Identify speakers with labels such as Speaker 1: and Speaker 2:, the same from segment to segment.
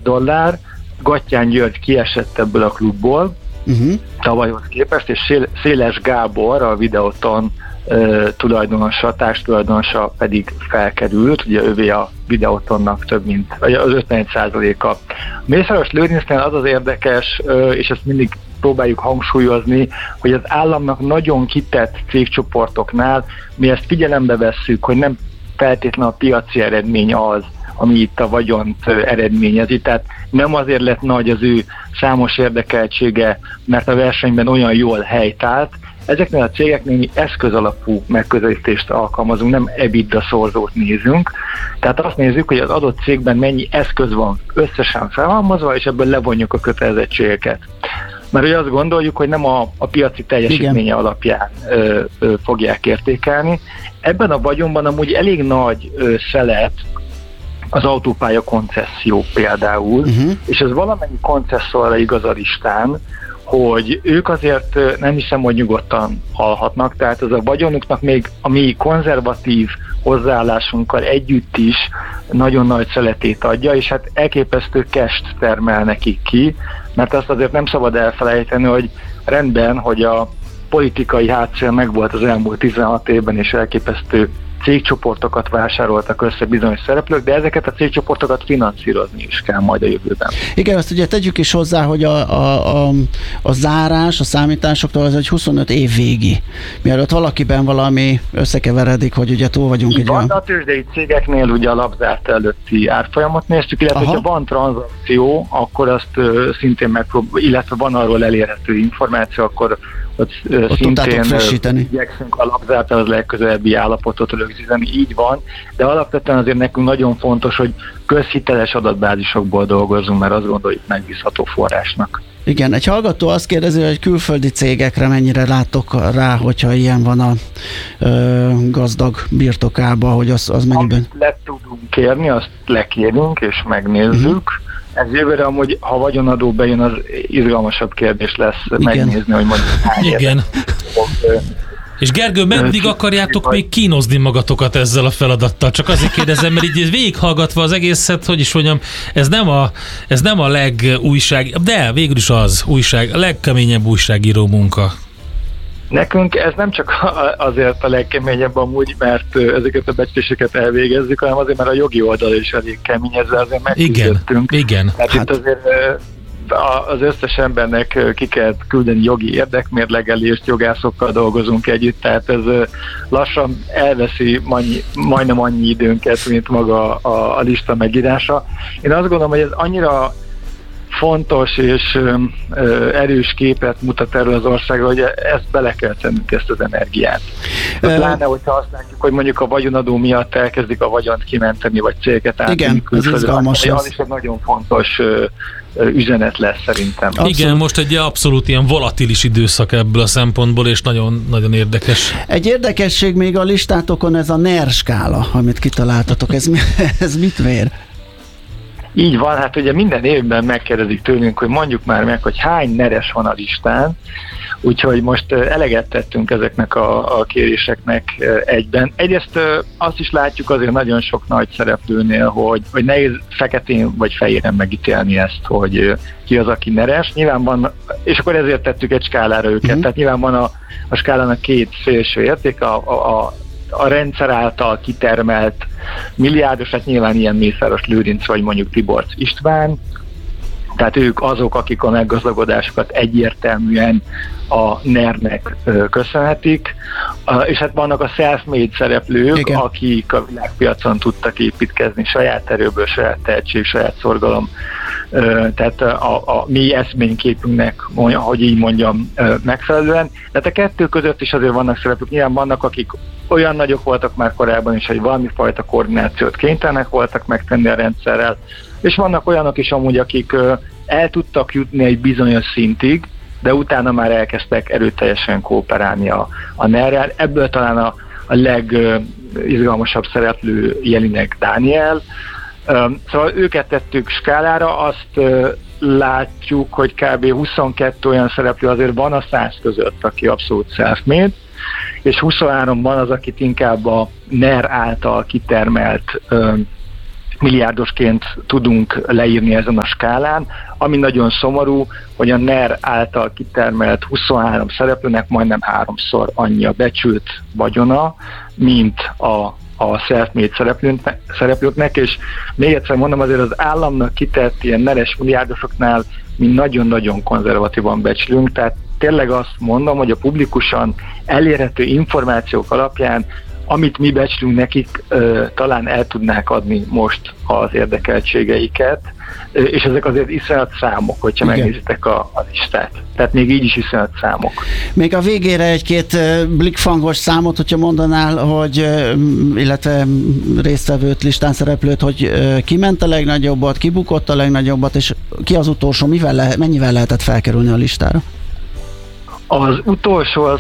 Speaker 1: dollár. Gattyán György kiesett ebből a klubból tavalyhoz képest, és Széles Gábor, a Videoton tulajdonosa, társtulajdonosa pedig felkerült, ugye ővé a Videotonnak több mint az 51%-a. Mészáros Lőrincnél az az érdekes, és ezt mindig próbáljuk hangsúlyozni, hogy az államnak nagyon kitett cégcsoportoknál mi ezt figyelembe vesszük, hogy nem feltétlenül a piaci eredmény az, ami itt a vagyont eredményezi. Tehát nem azért lett nagy az ő számos érdekeltsége, mert a versenyben olyan jól helytált. Ezeknél a cégeknél mi eszközalapú megközelítést alkalmazunk, nem EBITDA szorzót nézünk. Tehát azt nézzük, hogy az adott cégben mennyi eszköz van összesen felhalmozva, és ebből levonjuk a kötelezettségeket. Mert ugye azt gondoljuk, hogy nem a piaci teljesítménye alapján fogják értékelni. Ebben a vagyonban amúgy elég nagy szelet az autópálya koncesszió például, és ez valamennyi koncesszorra igaz a listán, hogy ők azért nem hiszem, hogy nyugodtan halhatnak, tehát ez a vagyonuknak még a mi konzervatív hozzáállásunkkal együtt is nagyon nagy szeletét adja, és hát elképesztő cash-t termel nekik ki, mert azt azért nem szabad elfelejteni, hogy rendben, hogy a politikai hátszél megvolt az elmúlt 16 évben, és elképesztő cégcsoportokat vásároltak össze bizonyos szereplők, de ezeket a cégcsoportokat finanszírozni is kell majd a jövőben.
Speaker 2: Igen, azt ugye tegyük is hozzá, hogy a zárás a számításoktól az egy 25 év végi. Mielőtt valakiben valami összekeveredik, hogy ugye túl vagyunk egy olyan...
Speaker 1: A tőzsdei cégeknél ugye a lapzárt előtti árfolyamot néztük, illetve ha van tranzakció, akkor azt szintén illetve van arról elérhető információ, akkor ott szintén igyekszünk a lapzártól legközelebbi állapotot rögzíteni, így van, de alapvetően azért nekünk nagyon fontos, hogy közhiteles adatbázisokból dolgozunk, mert azt gondoljuk megbízható forrásnak.
Speaker 2: Igen, egy hallgató azt kérdezi, hogy külföldi cégekre mennyire látok rá, hogyha ilyen van a gazdag birtokába, hogy az mennyiben...
Speaker 1: Amit le tudunk kérni, azt lekérünk és megnézzük. Ez jövőre amúgy, ha vagyonadó bejön, az izgalmasabb kérdés lesz megnézni, hogy mondjuk
Speaker 3: igen. És Gergő, meddig akarjátok még kínozni magatokat ezzel a feladattal? Csak azért kérdezem, mert így végighallgatva az egészet, hogy is mondjam, ez nem a de végül is az a legkeményebb újságíró munka.
Speaker 1: Nekünk ez nem csak azért a legkeményebb amúgy, mert ezeket a becsléseket elvégezzük, hanem azért, mert a jogi oldal is elég kemény, ezzel azért megküzdöttünk.
Speaker 3: Igen.
Speaker 1: Tehát itt azért az összes embernek ki kell küldeni jogi érdekmérlegelést, jogászokkal dolgozunk együtt, tehát ez lassan elveszi majdnem annyi időnket, mint maga a lista megírása. Én azt gondolom, hogy ez annyira fontos és erős képet mutat erről az országról, hogy ezt bele kell tennünk, ezt az energiát. Pláne, hogyha azt látjuk, hogy mondjuk a vagyonadó miatt elkezdik a vagyont kimenteni, vagy cégeket átvenni külföldre, az is egy nagyon fontos üzenet lesz szerintem.
Speaker 3: Abszolút. Igen, most egy abszolút ilyen volatilis időszak ebből a szempontból, és nagyon, nagyon érdekes.
Speaker 2: Egy érdekesség még a listátokon ez a NER skála, amit kitaláltatok. Ez mit mér?
Speaker 1: Így van, hát ugye minden évben megkérdezik tőlünk, hogy mondjuk már meg, hogy hány neres van a listán, úgyhogy most eleget tettünk ezeknek a kéréseknek egyben. Egyrészt azt is látjuk azért nagyon sok nagy szereplőnél, hogy nehéz feketén vagy fehéren megítélni ezt, hogy ki az, aki neres. Nyilván van, és akkor ezért tettük egy skálára őket, tehát nyilván van a skálának két szélső érték, a rendszer által kitermelt milliárdos, hát nyilván ilyen Mészáros Lőrinc vagy mondjuk Tiborcs István, tehát ők azok, akik a meggazdagodásukat egyértelműen a NER-nek köszönhetik, és hát vannak a self-made szereplők, igen, akik a világpiacon tudtak építkezni saját erőből, saját tehetség, saját szorgalom, tehát a mi eszményképünknek, hogy így mondjam, megfelelően. Tehát a kettő között is azért vannak szereplők, nyilván vannak, akik olyan nagyok voltak már korábban is, hogy valami fajta koordinációt kénytelenek voltak megtenni a rendszerrel, és vannak olyanok is amúgy, akik el tudtak jutni egy bizonyos szintig, de utána már elkezdtek erőteljesen kooperálni a NER-rel. Ebből talán a legizgalmasabb szereplő Jelinek Dániel. Szóval őket tettük skálára, azt látjuk, hogy kb. 22 olyan szereplő azért van a 100 között, aki abszolút self-made, és 23 van az, akit inkább a NER által kitermelt milliárdosként tudunk leírni ezen a skálán, ami nagyon szomorú, hogy a NER által kitermelt 23 szereplőnek majdnem 3-szor annyi a becsült vagyona, mint a self-made szereplőknek, és még egyszer mondom, azért az államnak kitett ilyen neres milliárdosoknál mi nagyon-nagyon konzervatívan becslünk, tehát tényleg azt mondom, hogy a publikusan elérhető információk alapján, amit mi becslünk nekik, talán el tudnák adni most az érdekeltségeiket, és ezek azért iszonyat számok, hogyha megnézitek a listát. Tehát még így is iszonyat számok.
Speaker 2: Még a végére egy-két blikfangos számot, hogyha mondanál, hogy, illetve résztvevőt, listán szereplőt, hogy ki ment a legnagyobbat, ki bukott a legnagyobbat, és ki az utolsó, mennyivel lehetett felkerülni a listára?
Speaker 1: Az utolsó az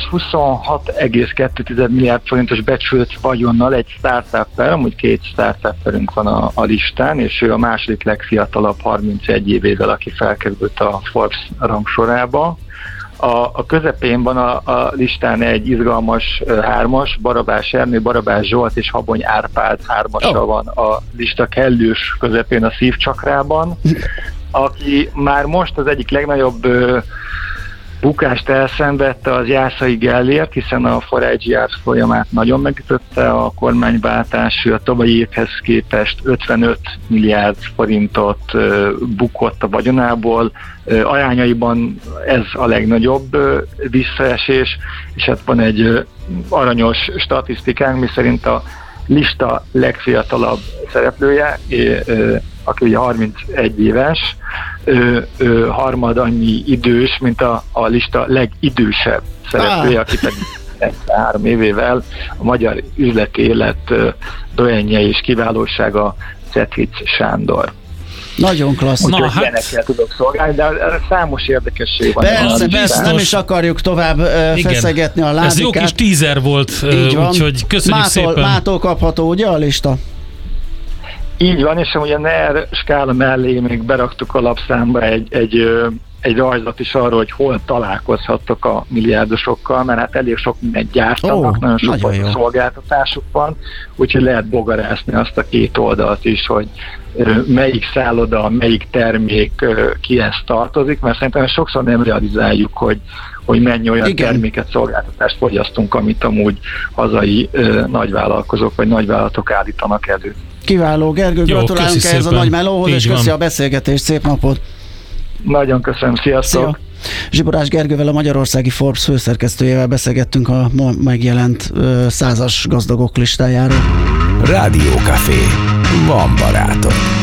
Speaker 1: 26,2 milliárd forintos becsült vagyonnal egy startup-per, amúgy 2 startup-perünk van a listán, és ő a második legfiatalabb 31 évével, aki felkerült a Forbes rangsorába. A közepén van a listán egy izgalmas 3-as, Barabás Ernő, Barabás Zsolt és Habony Árpád 3-assal van a lista kellős közepén a szívcsakrában, aki már most az egyik legnagyobb bukást elszenvedte az Jászai Gellért, hiszen a Forágyi árfolyamát nagyon megütötte a kormányváltás, a tavalyi évhez képest 55 milliárd forintot bukott a vagyonából, arányaiban ez a legnagyobb visszaesés, és hát van egy aranyos statisztikánk, miszerint a lista legfiatalabb szereplője, aki ugye 31 éves, harmad annyi idős, mint a lista legidősebb szereplője, aki pedig 3 évével a magyar üzleti élet dojenje és kiválósága Cetvic Sándor.
Speaker 2: Nagyon klassz.
Speaker 1: Úgyhogy ilyenekkel tudok szolgálni, de számos érdekesség van.
Speaker 2: Persze, nem is akarjuk tovább feszegetni a ládikát.
Speaker 3: Ez jó kis teaser volt, úgyhogy köszönjük szépen.
Speaker 2: Mától kapható, ugye a lista?
Speaker 1: Így van, és ugye a NER skála mellé még beraktuk a lapszámba egy rajzot is arról, hogy hol találkozhattok a milliárdosokkal, mert hát elég sok mindent gyártanak, nagyon sok szolgáltatásuk van, úgyhogy lehet bogarászni azt a 2 oldalt is, hogy melyik szálloda, melyik termék kihez tartozik, mert szerintem sokszor nem realizáljuk, hogy mennyi olyan terméket, szolgáltatást fogyasztunk, amit amúgy hazai nagyvállalkozók vagy nagyvállalatok állítanak elő.
Speaker 2: Kiváló, Gergő, gratulálunk ehhez a nagy melóhoz, és köszi a beszélgetést, szép napot!
Speaker 1: Nagyon köszönöm, sziasztok! Szia.
Speaker 2: Zsiborás Gergővel, a magyarországi Forbes főszerkesztőjével beszélgettünk a megjelent 100-as gazdagok listájáról.
Speaker 4: Rádiókafé. Van barátom.